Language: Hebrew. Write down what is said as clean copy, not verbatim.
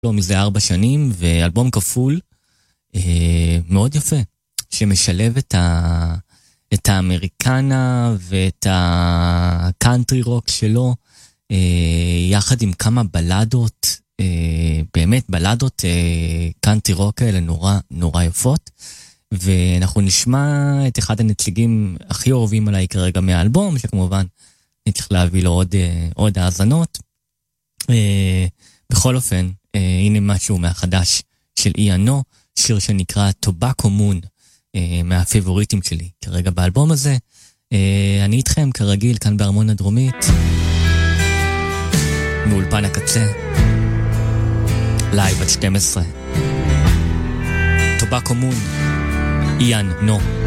לו מזה 4 שנים, ואלבום כפול מאוד יפה, שמשלב את האמריקנה ואת הקאנטרי רוק שלו, יחד עם כמה בלדות, באמת בלדות קאנטרי רוק האלה נורא יפות, ואנחנו נשמע את אחד הנציגים הכי אוהבים עליי כרגע מהאלבום, שכמובן נצטרך להביא לו עוד האזנות. בכל אופן, הנה משהו מהחדש של איאנו, שיר שנקרא טובקו מון, מהפייבוריטים שלי כרגע באלבום הזה. אני איתכם כרגיל כאן בארמון הדרומית, מאולפן הקצה, לייב עד 12. טובקו מון, איאנו.